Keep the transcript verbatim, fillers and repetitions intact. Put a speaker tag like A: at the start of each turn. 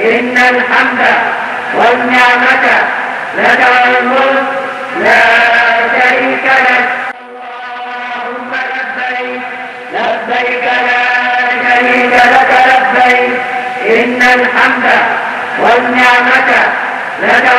A: إن الحمد والنعمة لك والملك لا شريك لك. اللهم لبيك لبيك لا شريك لك لبيك إن الحمد والنعمة لك